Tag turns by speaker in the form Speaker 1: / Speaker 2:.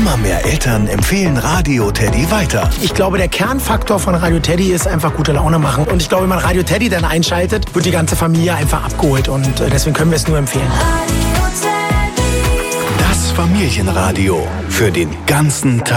Speaker 1: Immer mehr Eltern empfehlen Radio Teddy weiter.
Speaker 2: Ich glaube, der Kernfaktor von Radio Teddy ist einfach gute Laune machen. Und ich glaube, wenn man Radio Teddy dann einschaltet, wird die ganze Familie einfach abgeholt. Und deswegen können wir es nur empfehlen.
Speaker 1: Das Familienradio für den ganzen Tag.